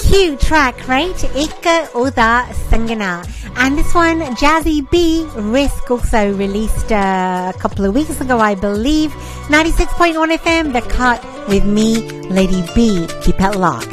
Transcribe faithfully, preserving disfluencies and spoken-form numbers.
cute track, right? Ek Oda Sangana. And this one, Jazzy B, Risk, also released uh, a couple of weeks ago, I believe. ninety-six point one F M, The Cut with me, Lady B. Keep it locked.